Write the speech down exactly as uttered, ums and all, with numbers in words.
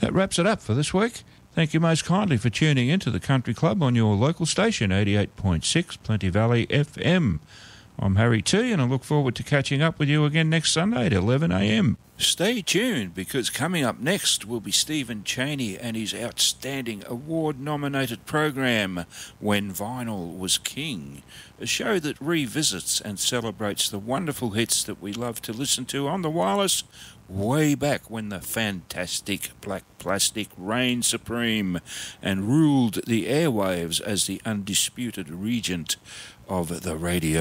That wraps it up for this week. Thank you most kindly for tuning in to the Country Club on your local station, eighty-eight point six Plenty Valley F M. I'm Harry T, and I look forward to catching up with you again next Sunday at eleven a m. Stay tuned, because coming up next will be Stephen Chaney and his outstanding award-nominated program, When Vinyl Was King, a show that revisits and celebrates the wonderful hits that we love to listen to on the wireless way back when the fantastic black plastic reigned supreme and ruled the airwaves as the undisputed regent of the radio.